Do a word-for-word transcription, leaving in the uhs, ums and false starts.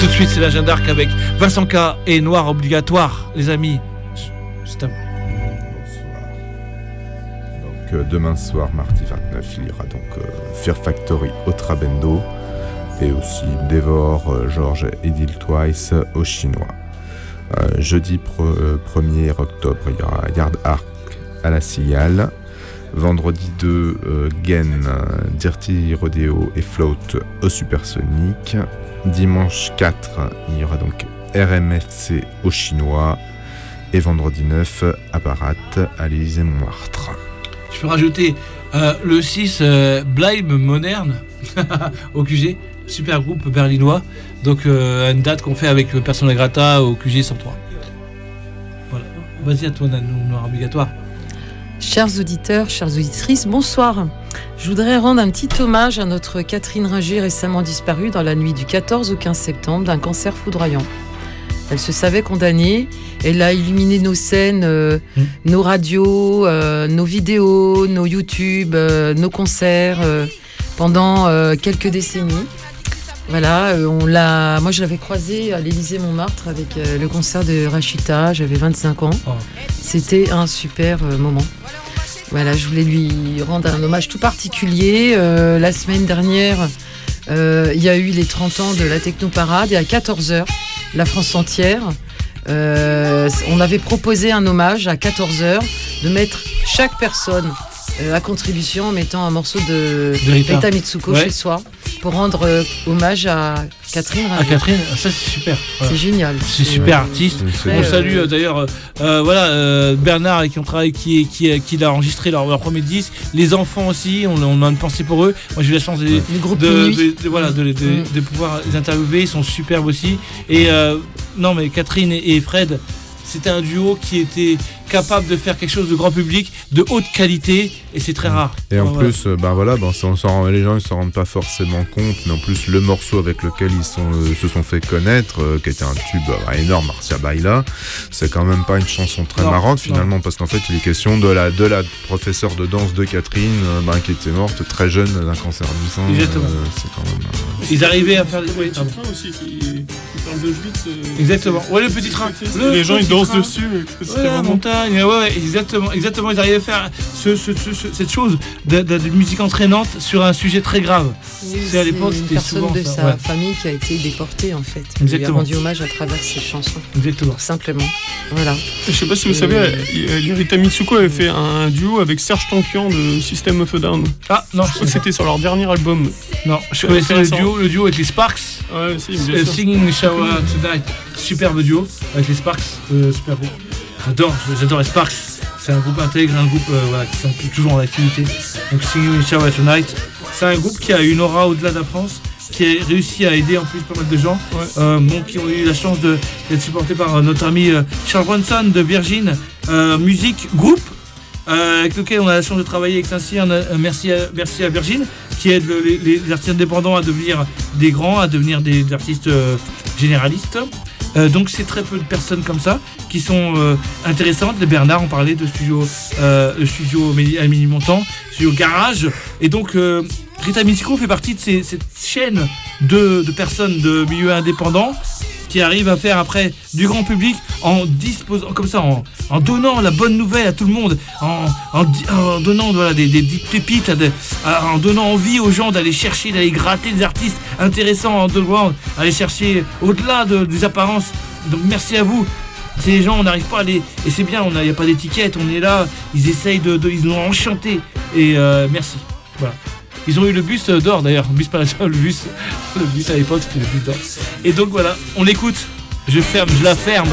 Tout de suite, c'est la Jeanne d'Arc avec Vincent K et Noir Obligatoire, les amis. C'est à vous. Donc, euh, demain soir, mardi vingt-neuf, il y aura donc euh, Fear Factory au Trabendo et aussi Devor, euh, George Edil Twice au Chinois. Euh, jeudi premier octobre, il y aura Yard Arc à la Cigale. Vendredi deux, euh, Gen, Dirty Rodeo et Float au Supersonic. Dimanche quatre, il y aura donc R M F C au Chinois. Et vendredi neuf, Apparat à l'Élysée-Montmartre. Je peux rajouter euh, le six, euh, Blime Moderne au Q G, super groupe berlinois. Donc euh, une date qu'on fait avec Persona Grata au Q G cent trois. Voilà. Vas-y à toi, Nanou, Noir Obligatoire. Chers auditeurs, chères auditrices, bonsoir. Je voudrais rendre un petit hommage à notre Catherine Ringer, récemment disparue dans la nuit du quatorze au quinze septembre d'un cancer foudroyant. Elle se savait condamnée, elle a illuminé nos scènes, euh, mmh. nos radios, euh, nos vidéos, nos YouTube, euh, nos concerts euh, pendant euh, quelques décennies. Voilà, euh, on l'a, moi je l'avais croisée à l'Élysée-Montmartre avec euh, le concert de Rachita, j'avais vingt-cinq ans. Oh. C'était un super euh, moment. Voilà, je voulais lui rendre un hommage tout particulier. Euh, la semaine dernière, euh, il y a eu les trente ans de la Technoparade et à quatorze heures, la France entière, euh, on avait proposé un hommage à quatorze heures de mettre chaque personne euh, à contribution en mettant un morceau de, de Rita. Rita Mitsuko ouais. chez soi pour rendre euh, hommage à Catherine. À Catherine, ça c'est super. Voilà. C'est génial. C'est super euh, artiste. C'est on salue euh, d'ailleurs euh, voilà, euh, Bernard qui ont travaillé, qui, qui, qui l'a enregistré leur, leur premier disque. Les enfants aussi, on, on a une pensée pour eux. Moi j'ai eu la chance de, ouais. de, de, de, de, voilà, de, de, de, mmh. de pouvoir les interviewer. Ils sont superbes aussi. Et euh, non mais Catherine et, et Fred, c'était un duo qui était capable de faire quelque chose de grand public, de haute qualité, et c'est très rare. Et en voilà. plus, ben voilà, ben on s'en, les gens ne s'en rendent pas forcément compte, mais en plus le morceau avec lequel ils sont, euh, se sont fait connaître, euh, qui était un tube euh, énorme, Marcia Baila, c'est quand même pas une chanson très non, marrante finalement, non. parce qu'en fait il est question de la, de la professeure de danse de Catherine, euh, ben, qui était morte très jeune d'un cancer du sein. Exactement. Euh, c'est quand même, euh... Ils arrivaient à faire des oui, train aussi qui, qui parle de Auschwitz. Euh... Exactement. Ouais, le petit train. Le les gens ils dansent train. dessus. Ouais, la montagne. Ouais, ouais, exactement, exactement. Ils arrivaient à faire ce, ce, ce, ce, cette chose de, de, de musique entraînante sur un sujet très grave. Oui, c'est à l'époque, c'était personne souvent de ça, sa ouais. famille qui a été déportée en fait. Exactement. Il lui a rendu hommage à travers ses chansons. Exactement. Simplement. Voilà. Je sais pas si vous savez, euh... Rita Mitsuko avait fait un duo avec Serge Tankian de System of a Down. Ah non, je crois que c'était sur leur dernier album. Non, je connaissais le duo, le duo avec les Sparks. Ouais, si, bien euh, sûr. Singing Shower Tonight, superbe duo avec les Sparks, euh, super beau. J'adore, j'adore les Sparks. C'est un groupe intègre, un groupe euh, voilà, qui sont toujours en activité. Donc Singing Shower Tonight, c'est un groupe qui a une aura au-delà de la France, qui a réussi à aider en plus pas mal de gens, ouais. euh, bon, qui ont eu la chance de, d'être supportés par euh, notre ami euh, Charles Bronson de Virgin euh, Music Group, euh, avec lequel on a la chance de travailler avec Saint-Cyr. Euh, merci, à, merci à Virgin, qui aide le, les, les artistes indépendants à devenir des grands, à devenir des, des artistes euh, généralistes. Euh, donc c'est très peu de personnes comme ça qui sont euh, intéressantes. Les Bernard, on parlait de studio, euh, le studio à Ménilmontant, studio Garage. Et donc euh, Rita Mitsuko fait partie de ces, cette chaîne de, de personnes de milieu indépendant qui arrivent à faire après du grand public en disposant comme ça, en, en donnant la bonne nouvelle à tout le monde, en, en, en donnant voilà, des, des, des pépites, à de, à, en donnant envie aux gens d'aller chercher, d'aller gratter des artistes intéressants en underground, aller chercher au-delà de, des apparences. Donc merci à vous. Ces gens, on n'arrive pas à les... Et c'est bien, il n'y a pas d'étiquette, on est là, ils essayent de... de ils nous ont enchantés. Et euh, merci. Voilà. Ils ont eu le bus d'or d'ailleurs, le bus Palacio, le bus, le bus à l'époque c'était le bus d'or. Et donc voilà, on l'écoute, je ferme, je la ferme.